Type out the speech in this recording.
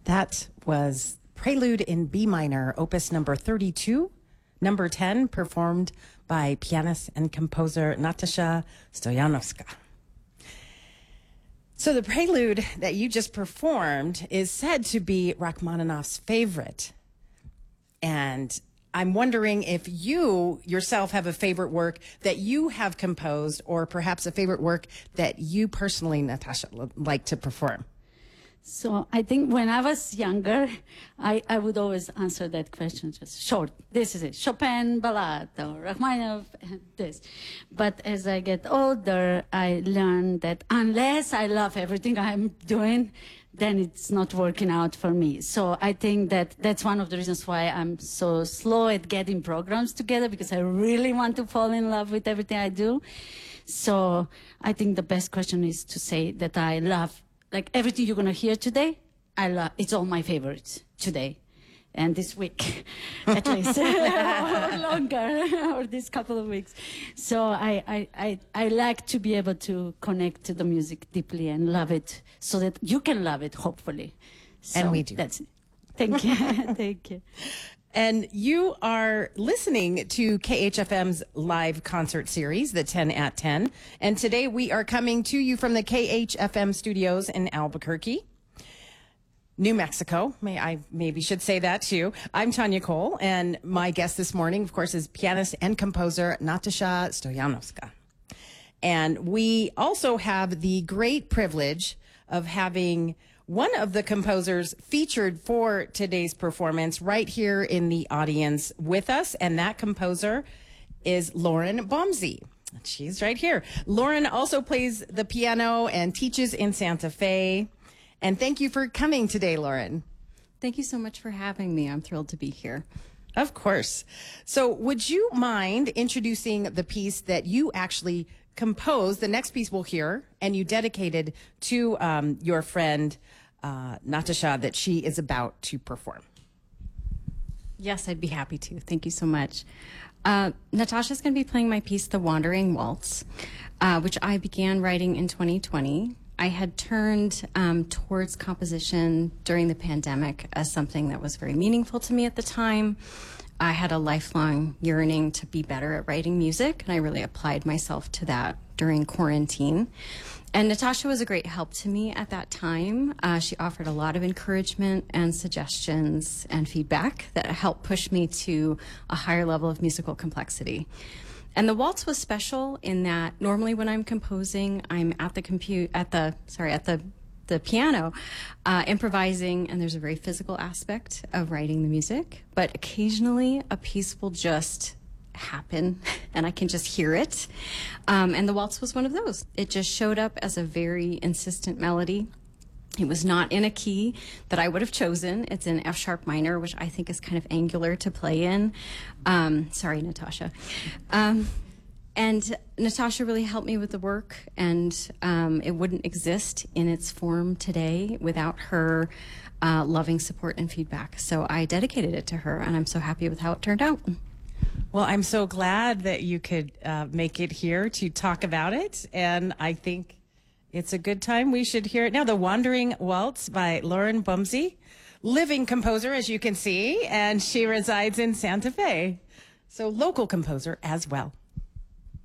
That was Prelude in B minor, opus number 32, number 10, performed by pianist and composer Natasha Stoyanovska. So the prelude that you just performed is said to be Rachmaninoff's favorite. And I'm wondering if you yourself have a favorite work that you have composed, or perhaps a favorite work that you personally, Natasha, like to perform. So I think when I was younger, I would always answer that question just short. This is it, Chopin Ballade or Rachmaninoff, this. But as I get older, I learned that unless I love everything I'm doing, then it's not working out for me. So I think that that's one of the reasons why I'm so slow at getting programs together, because I really want to fall in love with everything I do. So I think the best question is to say that I love, like everything you're going to hear today, I love, it's all my favorites today. And this week, at least, or longer, or this couple of weeks. So I like to be able to connect to the music deeply and love it, so that you can love it, hopefully. So and we do. That's it. Thank you. Thank you. And you are listening to KHFM's live concert series, the 10 at 10. And today we are coming to you from the KHFM studios in Albuquerque, New Mexico. I maybe should say that too. I'm Tanya Cole, and my guest this morning, of course, is pianist and composer Natasha Stoyanovska. And we also have the great privilege of having one of the composers featured for today's performance right here in the audience with us, and that composer is Lauren Bomsey. She's right here. Lauren also plays the piano and teaches in Santa Fe. And thank you for coming today, Lauren. Thank you so much for having me. I'm thrilled to be here. Of course. So would you mind introducing the piece that you actually composed, the next piece we'll hear, and you dedicated to your friend, Natasha, that she is about to perform? Yes, I'd be happy to. Thank you so much. Natasha's going to be playing my piece, The Wandering Waltz, which I began writing in 2020. I had turned towards composition during the pandemic as something that was very meaningful to me at the time. I had a lifelong yearning to be better at writing music, and I really applied myself to that during quarantine. And Natasha was a great help to me at that time. She offered a lot of encouragement and suggestions and feedback that helped push me to a higher level of musical complexity. And the waltz was special in that normally when I'm composing, I'm at the piano, improvising, and there's a very physical aspect of writing the music. But occasionally a piece will just happen and I can just hear it. And the waltz was one of those. It just showed up as a very insistent melody. It was not in a key that I would have chosen. It's in F sharp minor, which I think is kind of angular to play in. Sorry, Natasha. And Natasha really helped me with the work, and it wouldn't exist in its form today without her loving support and feedback. So I dedicated it to her, and I'm so happy with how it turned out. Well, I'm so glad that you could make it here to talk about it, and I think it's a good time. We should hear it now. The Wandering Waltz by Lauren Bomsey, living composer, as you can see, and she resides in Santa Fe. So local composer as well.